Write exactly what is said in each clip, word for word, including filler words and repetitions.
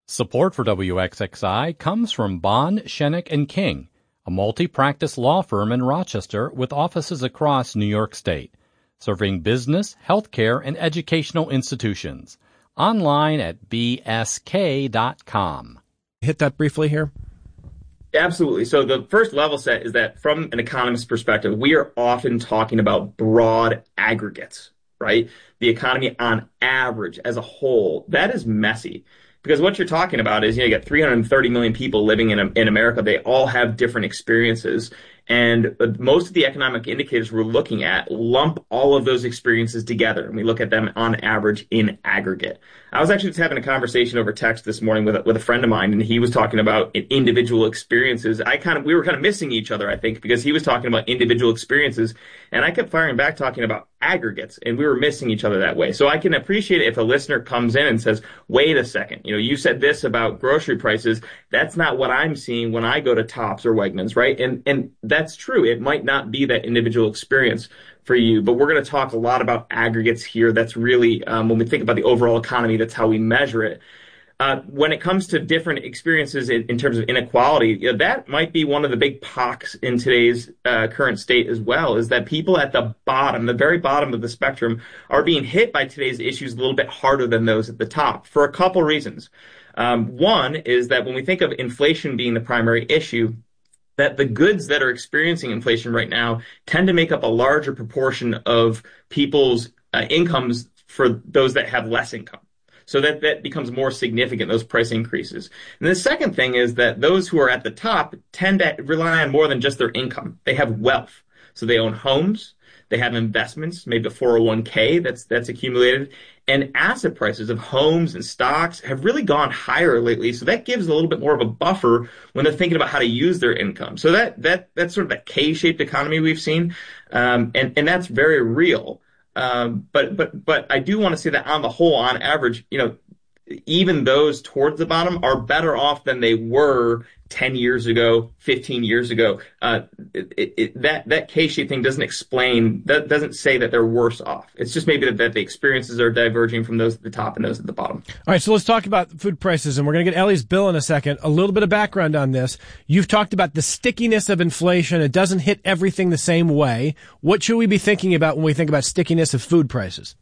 Support for W X X I comes from Bond, Schenek and King, a multi-practice law firm in Rochester with offices across New York State, serving business, healthcare, and educational institutions. Online at b s k dot com. Hit that briefly here. Absolutely. So the first level set is that from an economist's perspective, we are often talking about broad aggregates, right? The economy on average as a whole, that is messy. Because what you're talking about is, you know, you got three hundred thirty million people living in in America. They all have different experiences. And most of the economic indicators we're looking at lump all of those experiences together. And we look at them on average in aggregate. I was actually just having a conversation over text this morning with a, with a friend of mine, and he was talking about individual experiences. I kind of, we were kind of missing each other, I think, because he was talking about individual experiences. And I kept firing back talking about aggregates, and we were missing each other that way. So I can appreciate it if a listener comes in and says, wait a second, you know, you said this about grocery prices. That's not what I'm seeing when I go to Tops or Wegmans, right? And, and that's true. It might not be that individual experience for you, but we're going to talk a lot about aggregates here. That's really, um, when we think about the overall economy, that's how we measure it. Uh, when it comes to different experiences in, in terms of inequality, you know, that might be one of the big pocks in today's uh, current state as well, is that people at the bottom, the very bottom of the spectrum, are being hit by today's issues a little bit harder than those at the top for a couple reasons. Um, one is that when we think of inflation being the primary issue, that the goods that are experiencing inflation right now tend to make up a larger proportion of people's uh, incomes for those that have less income. So that, that becomes more significant, those price increases. And the second thing is that those who are at the top tend to rely on more than just their income. They have wealth. So they own homes, they have investments, maybe a four oh one k that's that's accumulated, and asset prices of homes and stocks have really gone higher lately. So that gives a little bit more of a buffer when they're thinking about how to use their income. So that that that's sort of that K-shaped economy we've seen, um, and and that's very real. Um, but but but I do want to say that on the whole, on average, you know, even those towards the bottom are better off than they were ten years ago, fifteen years ago. Uh, it, it, that that K-shaped thing doesn't explain, that doesn't say that they're worse off. It's just maybe that, that the experiences are diverging from those at the top and those at the bottom. All right, so let's talk about food prices, and we're going to get Ellie's bill in a second. A little bit of background on this. You've talked about the stickiness of inflation. It doesn't hit everything the same way. What should we be thinking about when we think about stickiness of food prices?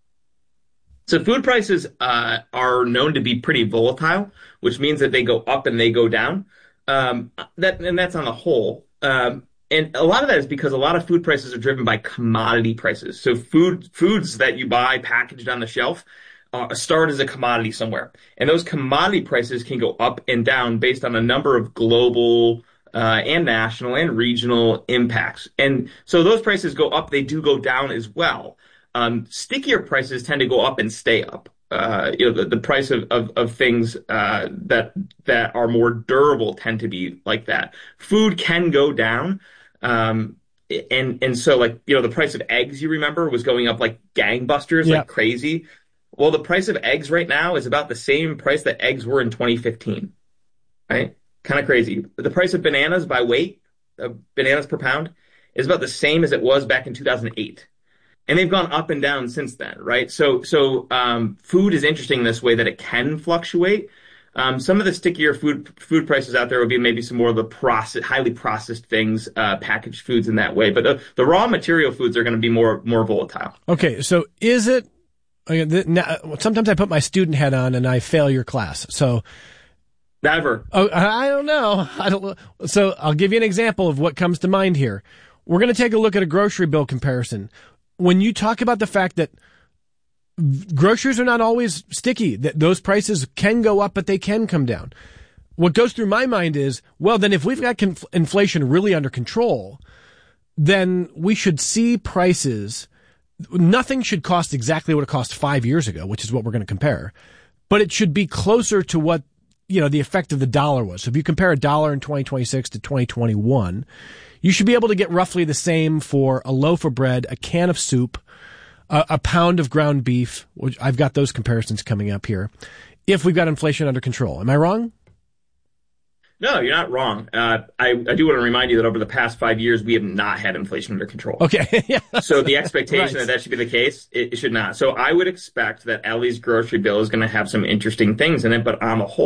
So food prices uh, are known to be pretty volatile, which means that they go up and they go down. Um, that and that's on the whole. Um, and a lot of that is because a lot of food prices are driven by commodity prices. So food foods that you buy packaged on the shelf uh, start as a commodity somewhere. And those commodity prices can go up and down based on a number of global uh, and national and regional impacts. And so those prices go up, they do go down as well. Um, stickier prices tend to go up and stay up. Uh, you know, the, the price of, of, of things uh, that that are more durable tend to be like that. Food can go down. Um, and and so, like, you know, the price of eggs, you remember, was going up like gangbusters, yeah. like crazy. Well, the price of eggs right now is about the same price that eggs were in twenty fifteen, right? Kind of crazy. The price of bananas by weight, uh, bananas per pound, is about the same as it was back in two thousand eight. And they've gone up and down since then, right? So, so um, food is interesting in this way that it can fluctuate. Um, some of the stickier food food prices out there would be maybe some more of the process, highly processed things, uh, packaged foods in that way. But the, the raw material foods are going to be more more volatile. Okay, so is it? Sometimes I put my student hat on and I fail your class. So never. Oh, I don't know. I don't. So I'll give you an example of what comes to mind here. We're going to take a look at a grocery bill comparison. When you talk about the fact that groceries are not always sticky, that those prices can go up, but they can come down. What goes through my mind is, well, then if we've got conf- inflation really under control, then we should see prices. Nothing should cost exactly what it cost five years ago, which is what we're going to compare, but it should be closer to what, you know, the effect of the dollar was. So if you compare a dollar in twenty twenty-six to twenty twenty-one, you should be able to get roughly the same for a loaf of bread, a can of soup, a, a pound of ground beef, which I've got those comparisons coming up here, if we've got inflation under control. Am I wrong? No, you're not wrong. Uh, I, I do want to remind you that over the past five years, we have not had inflation under control. Okay. yeah. So the expectation right. that that should be the case, it, it should not. So I would expect that Ellie's grocery bill is going to have some interesting things in it, but on the whole,